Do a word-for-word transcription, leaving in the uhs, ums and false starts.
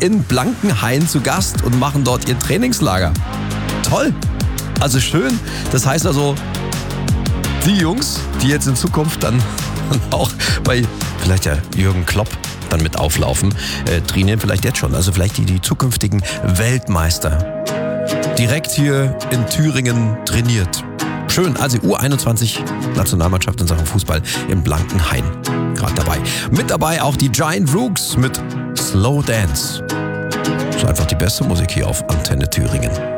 in Blankenhain zu Gast und machen dort ihr Trainingslager. Toll. Also schön. Das heißt also, die Jungs, die jetzt in Zukunft dann auch bei vielleicht ja Jürgen Klopp dann mit auflaufen, äh, trainieren vielleicht jetzt schon. Also vielleicht die, die zukünftigen Weltmeister. Direkt hier in Thüringen trainiert. Schön, also U einundzwanzig Nationalmannschaft in Sachen Fußball im Blankenhain. Gerade dabei. Mit dabei auch die Giant Rooks mit Slow Dance. Das ist einfach die beste Musik hier auf Antenne Thüringen.